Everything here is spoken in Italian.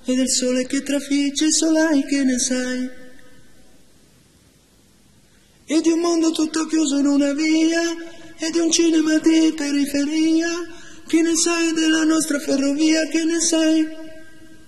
e del sole che trafigge i solai, che ne sai? E di un mondo tutto chiuso in una via, e di un cinema di periferia, che ne sai della nostra ferrovia, che ne sai?